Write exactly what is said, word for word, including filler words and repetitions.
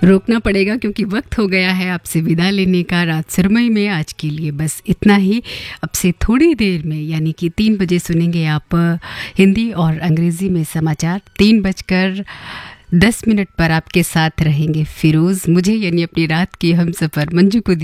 रोकना पड़ेगा क्योंकि वक्त हो गया है आपसे विदा लेने का रात सुरमई में। आज के लिए बस इतना ही। अब से थोड़ी देर में यानी कि तीन बजे सुनेंगे आप हिंदी और अंग्रेज़ी में समाचार। तीन बजकर दस मिनट पर आपके साथ रहेंगे फिरोज़। मुझे यानी अपनी रात की हमसफ़र मंजू को